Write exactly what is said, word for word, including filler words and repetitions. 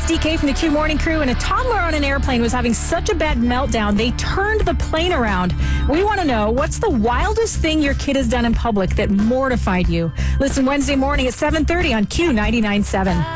It's D K from the Q Morning Crew, and a toddler on an airplane was having such a bad meltdown, they turned the plane around. We want to know, what's the wildest thing your kid has done in public that mortified you? Listen Wednesday morning at seven thirty on Q ninety-nine point seven.